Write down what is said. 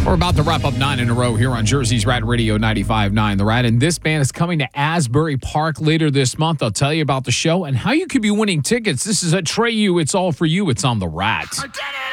We're about to wrap up 9 in a row here on Jersey's Rat Radio 95.9 The Rat, and this band is coming to Asbury Park later this month. I'll tell you about the show and how you could be winning tickets. This is Atreyu. It's all for you. It's on The Rat. I did it!